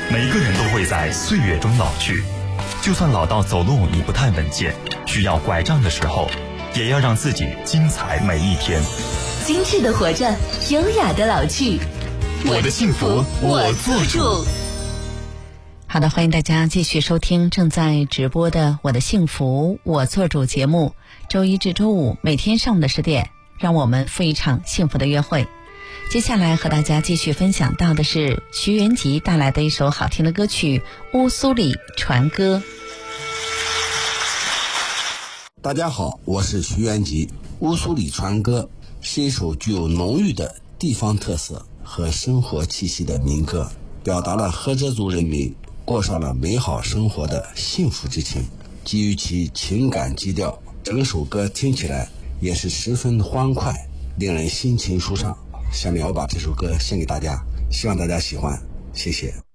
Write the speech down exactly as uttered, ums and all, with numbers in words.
每个人都会在岁月中老去，就算老到走路你不太稳健，需要拐杖的时候，也要让自己精彩每一天。 精致的活着，优雅的老去。 我的幸福我做主。 好的，欢迎大家继续收听正在直播的《我的幸福我做主》节目，周一至周五每天上午的十点，让我们赴一场幸福的约会。接下来和大家继续分享到的是徐元吉带来的一首好听的歌曲《乌苏里船歌》。 大家好，我是徐元吉。《乌苏里船歌》是一首具有浓郁的地方特色和生活气息的民歌，表达了赫哲族人民过上了美好生活的幸福之情。基于其情感基调，整首歌听起来也是十分欢快，令人心情舒畅。下面我把这首歌献给大家，希望大家喜欢，谢谢。